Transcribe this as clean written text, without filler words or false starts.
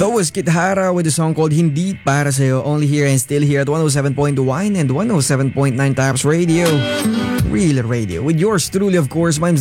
That was Kit Hara with a song called Hindi Para Sa'yo, only here and still here at 107.1 and 107.9 Taps Radio. Real Radio. With yours truly, of course, my name's